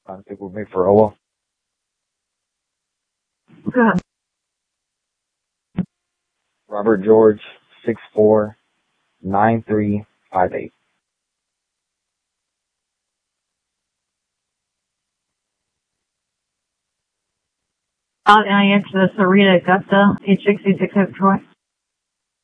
Contact with me for Ola. Go ahead. Robert George, 649358. And I answer the Sarita Augusta, 866 Troy.